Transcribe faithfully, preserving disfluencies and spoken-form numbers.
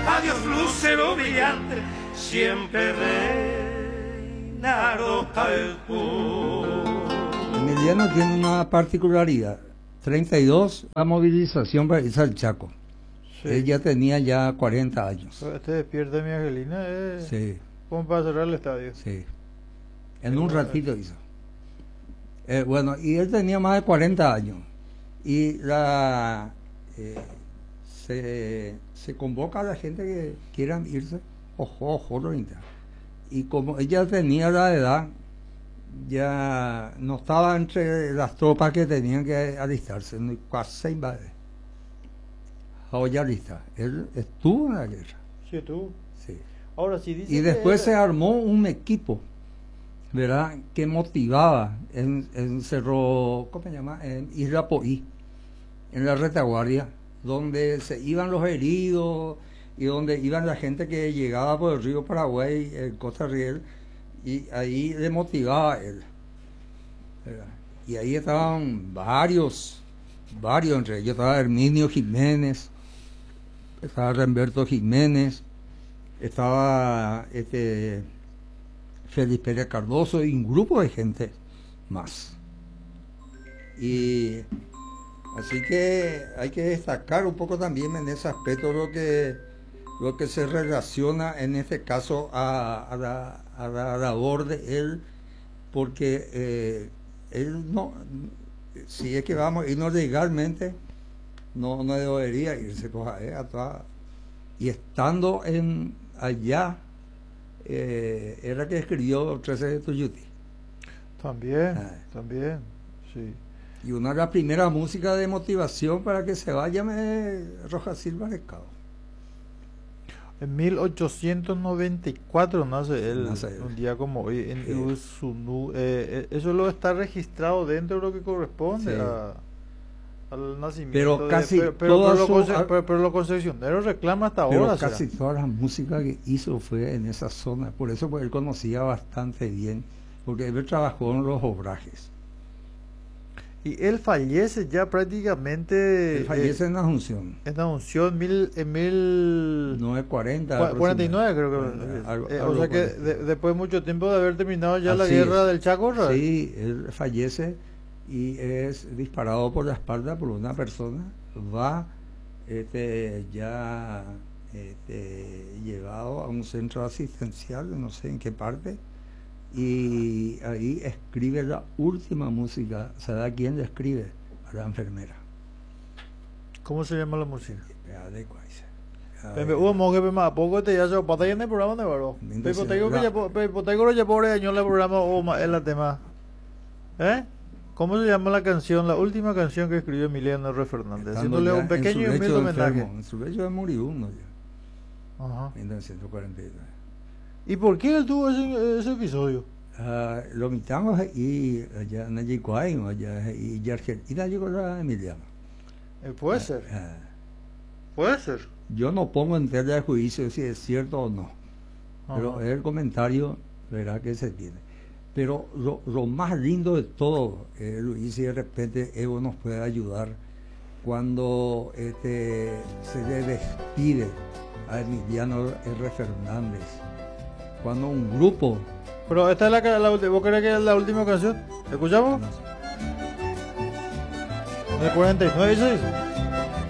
Adiós lucero brillante, siempre reina Rocalcú. Emiliano tiene una particularidad. treinta y dos, la movilización para irse al Chaco. Sí. Él ya tenía ya cuarenta años. Este despierta mi Angelina, eh. Sí. ¿Cómo para cerrar el estadio? Sí. En un ratito hizo. Eh, bueno, y él tenía más de cuarenta años. Y la eh, se, se convoca a la gente que quieran irse. Ojo, ojo, Lorinta. Y como ella tenía la edad, ya no estaba entre las tropas que tenían que alistarse, no, casi se invade. Ahora ya lista. Él estuvo en la guerra. Sí, estuvo. Sí. Ahora sí dice y después que... se armó un equipo, ¿verdad?, que motivaba en, en Cerro, ¿cómo se llama?, en Isla Poí, en la retaguardia, donde se iban los heridos y donde iban la gente que llegaba por el río Paraguay, el Costa Riel, y ahí le motivaba a él, ¿verdad? Y ahí estaban varios, varios entre ellos, estaba Herminio Jiménez, estaba Remberto Jiménez, estaba este Félix Pérez Cardoso y un grupo de gente más. Y así que hay que destacar un poco también en ese aspecto lo que lo que se relaciona en este caso a, a, la, a la labor de él, porque eh, él no, si es que vamos a irnos legalmente, no, no debería irse eh, a toda, y estando en allá, eh, era que escribió trece de Tuyuti. También, ah. también, sí. Y una de las primeras músicas de motivación para que se vaya me Roja Silva Rescado. En mil ochocientos noventa y cuatro nace él, nace él. Un día como hoy, en sí. Usunú. Eh, eso lo está registrado dentro de lo que corresponde sí. a, al nacimiento. Pero de, casi pero, pero, todas pero, lo su, conce, pero, pero los concesionarios reclaman hasta pero ahora. Casi ¿será? toda la música que hizo fue en esa zona. Por eso pues, él conocía bastante bien, porque él trabajó en los obrajes. Y él fallece ya prácticamente... Él fallece eh, en Asunción. En Asunción, mil, en mil... novecientos cuarenta. cuarenta y nueve creo que... Eh, algo, eh, algo o sea que de, después de mucho tiempo de haber terminado ya Así la guerra es. del Chaco, ¿verdad? Sí, él fallece y es disparado por la espalda por una persona. Va este, ya este, llevado a un centro asistencial, no sé en qué parte, y ahí escribe la última música. ¿Sabe quién le escribe? A la enfermera. ¿Cómo se llama la música? Pero hubo monje a poco te ya se pata en el programa de baro. Pero tengo que ya pero tengo ya pobre año el programa o el tema. ¿Eh? ¿Cómo se llama la canción, la última canción que escribió Emiliano R. Fernández? Haciéndole un pequeño y humilde homenaje. En su lecho de moribundo ya. Ajá. mil novecientos cuarenta y nueve. ¿Y por qué él tuvo ese, ese episodio? Uh, lo mitamos y allá en Yicuay, allá y Argentina llegó a Emiliano. Eh, puede uh, ser. Uh, puede ser. Yo no pongo en tela de juicio si es cierto o no. Ajá. Pero es el comentario, verá, que se tiene. Pero lo, lo más lindo de todo, eh, Luis, y de repente Evo nos puede ayudar cuando este, se le despide a Emiliano R. Fernández. Cuando un grupo... Pero esta es la, la, ¿vos crees que es la última canción? ¿Escuchamos? No sé. ¿De cuarenta y nueve, dice?